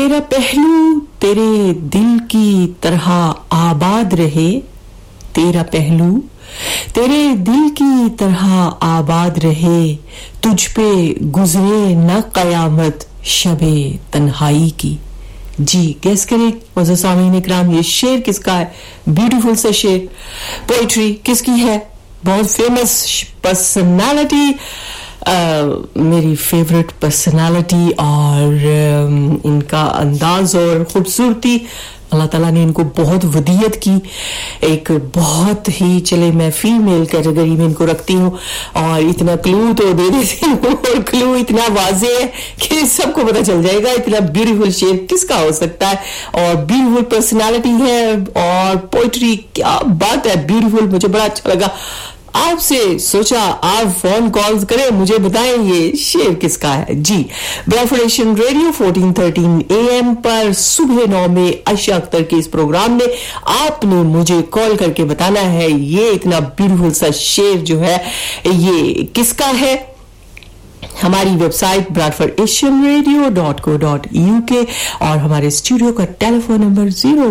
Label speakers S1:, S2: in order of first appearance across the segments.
S1: तेरा पहलू तेरे दिल की तरह आबाद रहे, तेरा पहलू तेरे दिल की तरह आबाद रहे, तुझ पे गुजरे न कयामत शबे तन्हाई की। जी गैस करें मज़े सामीन इकराम, ये शेर किसका है? ब्यूटीफुल सा शेर, पोइट्री किसकी है? बहुत फेमस पर्सनालिटी, मेरी फेवरेट पर्सनालिटी, और इनका अंदाज और खूबसूरती, अल्लाह ताला ने इनको बहुत वदीयत की। एक बहुत ही, चले मैं फीमेल कैटेगरी में इनको रखती हूँ, और इतना क्लू तो दे देती हूँ, और क्लू इतना वाज़ेह है कि सबको पता चल जाएगा इतना ब्यूटीफुल शेर किसका हो सकता है, और ब्यूटीफुल पर्सनालिटी है, और पोइट्री, क्या बात है, ब्यूटीफुल। मुझे बड़ा अच्छा लगा, आपसे सोचा आप फोन कॉल्स करें, मुझे बताएं ये शेर किसका है। जी ब्राडफोर्ड एशियन रेडियो 1413 AM पर सुबह 9 में आयशा अख्तर के इस प्रोग्राम में आपने मुझे कॉल करके बताना है ये इतना ब्यूटीफुल सा शेर जो है ये किसका है। हमारी वेबसाइट bradfordaasianradio.co.uk और हमारे स्टूडियो का टेलीफोन नंबर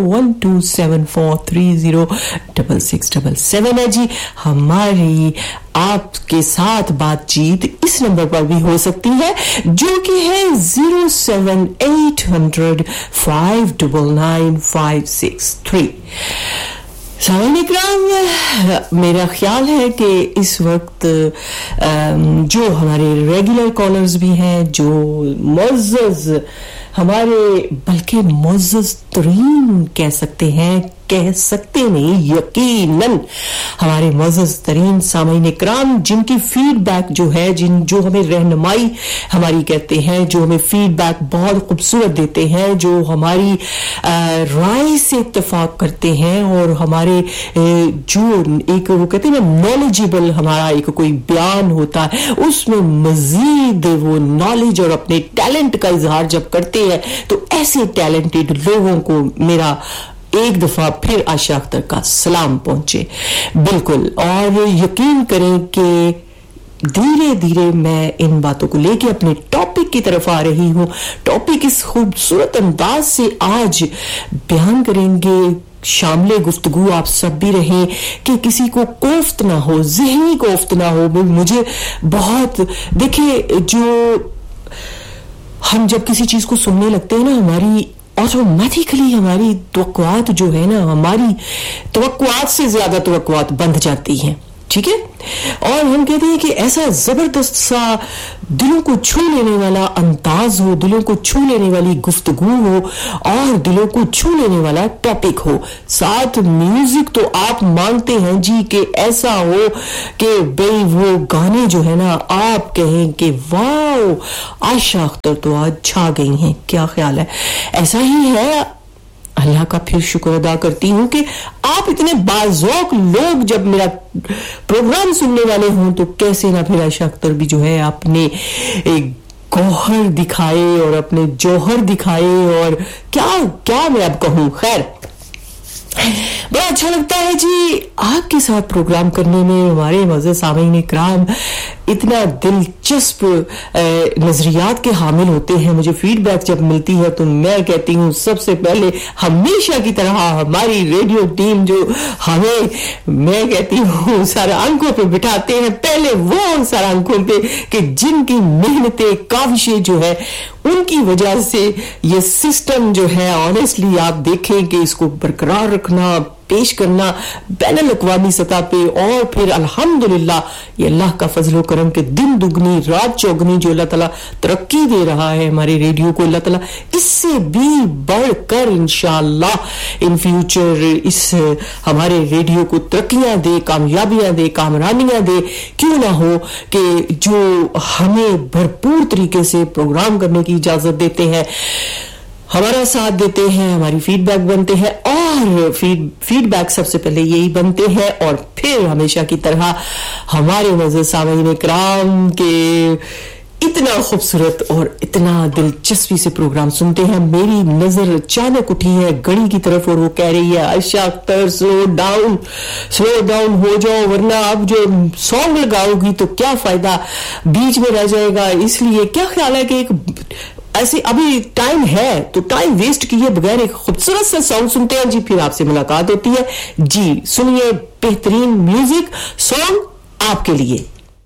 S1: 01274306677 है। जी हमारी आपके साथ बातचीत इस नंबर पर भी हो सकती है जो कि है 07800599563। सामान्यक्रम, मेरा ख्याल है कि इस वक्त जो हमारे रेगुलर कॉलर्स भी हैं, जो मुअज़्ज़ज़ हमारे, बल्कि मुअज़्ज़ज़ तरीन कह सकते नहीं, यकीनन हमारे मुअज़्ज़ज़ तरीन सामीन इकराम जिनकी फीडबैक जो है, जो हमें रहनुमाई हमारी कहते हैं, जो हमें फीडबैक बहुत खूबसूरत देते हैं, जो हमारी राय से इत्तेफाक करते हैं, और हमारे जो एक वो कहते हैं ना नॉलेजेबल हमारा एक कोई बयान होता है उसमें मजीद वो नॉलेज और अपने टैलेंट का इजहार जब करते हैं, तो ऐसे टैलेंटेड लोगों को मेरा एक दफा फिर आयशा अख्तर का सलाम पहुंचे। बिल्कुल, और यकीन करें कि धीरे धीरे मैं इन बातों को लेके अपने टॉपिक की तरफ आ रही हूं। टॉपिक इस खूबसूरत अंदाज से आज बयान करेंगे, शामिल गुफ्तगू आप सब भी रहें कि किसी को कोफ्त ना हो, ज़हनी कोफ्त ना हो। मुझे बहुत, देखिए, जो हम जब किसी चीज को सुनने लगते हैं ना, हमारी ऑटोमेटिकली हमारी तवक्कुआत जो है ना, हमारी तवक्कुआत से ज्यादा तवक्कुआत बंध जाती हैं, ठीक है। और हम कहते हैं कि ऐसा जबरदस्त सा दिलों को छू लेने वाला अंदाज हो, दिलों को छू लेने वाली गुफ्तगू हो, और दिलों को छू लेने वाला टॉपिक हो, साथ म्यूजिक तो आप मानते हैं जी कि ऐसा हो कि भाई वो गाने जो है ना, आप कहें कि वाओ आयशा अख्तर तो आज छा गई हैं। क्या ख्याल है? ऐसा ही है। अल्लाह का फिर शुक्र अदा करती हूँ कि आप इतने बाज़ौक लोग जब मेरा प्रोग्राम सुनने वाले हों, तो कैसे ना फिर आयशा अख्तर भी जो है अपने एक गौहर दिखाए और अपने जौहर दिखाए, और क्या मैं अब कहूँ। खैर, बड़ा अच्छा लगता है जी आपके साथ प्रोग्राम करने में। हमारे मज़े सामीन इकराम इतना दिलचस्प नजरियात के हामिल होते हैं। मुझे फीडबैक जब मिलती है तो मैं कहती हूँ सबसे पहले हमेशा की तरह हमारी रेडियो टीम जो हमें, मैं कहती हूँ, सारा आंखों पे बिठाते हैं, पहले वो सारा आंखों पे कि जिनकी मेहनतें काविशें जो है उनकी वजह से ये सिस्टम जो है, ऑनेस्टली आप देखें कि इसको बरकरार रखना, पेश करना बैनुल अक़वामी सतह पे, और फिर अल्हम्दुलिल्लाह ये अल्लाह का फजल व करम के दिन दुगनी रात चौगनी जो अल्लाह ताला तरक्की दे रहा है हमारे रेडियो को, अल्लाह ताला इससे भी बढ़कर इंशाअल्लाह इन फ्यूचर इस हमारे रेडियो को तरक्कियां दे, कामयाबियां दे, कामरानियां दे। क्यों ना हो कि जो हमें भरपूर तरीके से प्रोग्राम करने की इजाजत देते हैं, हमारा साथ देते हैं, हमारी फीडबैक बनते हैं, और फीडबैक सबसे पहले यही बनते हैं, और फिर हमेशा की तरह हमारे मज़े सामीन इकराम के इतना खूबसूरत और इतना दिलचस्पी से प्रोग्राम सुनते हैं। मेरी नजर अचानक उठी है घड़ी की तरफ, और वो कह रही है आयशा अख्तर स्लो डाउन हो जाओ, वरना अब जो सॉन्ग लगाओगी तो क्या फायदा, बीच में रह जाएगा। इसलिए क्या ख्याल है कि एक ऐसे अभी टाइम है तो टाइम वेस्ट किए बगैर एक खूबसूरत सा सॉन्ग सुनते हैं जी, फिर आपसे मुलाकात होती है जी। सुनिए बेहतरीन म्यूजिक सॉन्ग आपके लिए।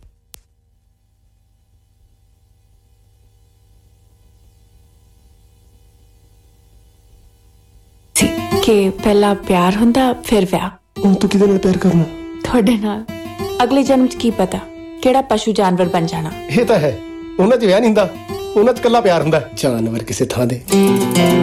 S2: कि पहला प्यार हुंदा फिर विआह।
S3: ਹੁਣ ਤੂੰ ਕਿਹਦੇ ਨਾਲ ਪਿਆਰ ਕਰਨਾ?
S2: ਤੁਹਾਡੇ ਨਾਲ। ਅਗਲੇ ਜਨਮ ਚ ਕੀ ਪਤਾ ਕਿਹੜਾ ਪਸ਼ੂ ਜਾਨਵਰ ਬਣ ਜਾਣਾ।
S3: ਇਹ ਤਾਂ ਹੈ, ਉਹਨਾਂ 'ਚ ਵਿਆਹ ਨਹੀਂ ਹੁੰਦਾ, ਉਹਨਾਂ 'ਚ ਇਕੱਲਾ ਪਿਆਰ ਹੁੰਦਾ। ਜਾਨਵਰ ਕਿਸੇ ਥਾਂ ਦੇ